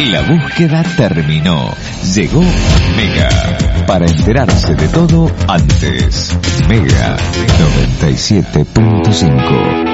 La búsqueda terminó. Llegó Mega. Para enterarse de todo antes. Mega 97.5.